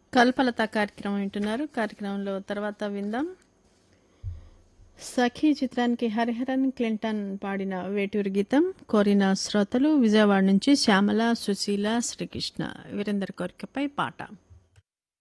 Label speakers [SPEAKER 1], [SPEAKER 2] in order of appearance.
[SPEAKER 1] కల్పలత కార్యక్రమం వింటున్నారు. కార్యక్రమంలో తర్వాత విందాం. సఖీ చిత్రానికి హరిహరన్ క్లింటన్ పాడిన వేటూరి గీతం కోరిన శ్రోతలు విజయవాడ నుంచి శ్యామల, సుశీల, శ్రీకృష్ణ వీరందరి కోరికపై పాట.